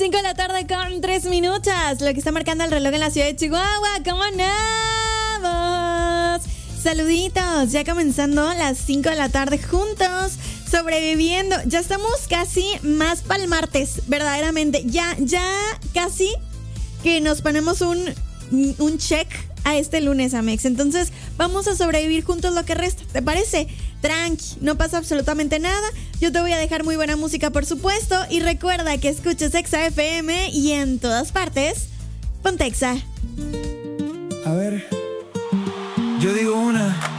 5 de la tarde con 3 minutos. Lo que está marcando el reloj en la ciudad de Chihuahua. ¿Cómo andamos? Saluditos. Ya comenzando las 5 de la tarde juntos. Sobreviviendo. Ya estamos casi más para el martes. Verdaderamente. Ya casi que nos ponemos un check a este lunes, Amex. Entonces vamos a sobrevivir juntos lo que resta. ¿Te parece? Tranqui, no pasa absolutamente nada. Yo te voy a dejar muy buena música, por supuesto. Y recuerda que escuches Exa FM y en todas partes, ponte Exa. A ver, yo digo una.